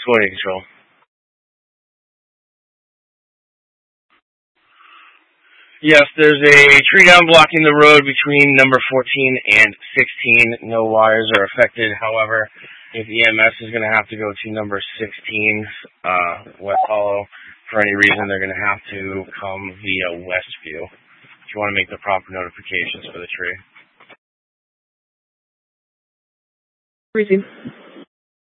Quality control. Yes, there's a tree down blocking the road between number 14 and 16. No wires are affected. However, if EMS is going to have to go to number 16, West Hollow, for any reason, they're going to have to come via Westview. If you want to make the proper notifications for the tree. Receive.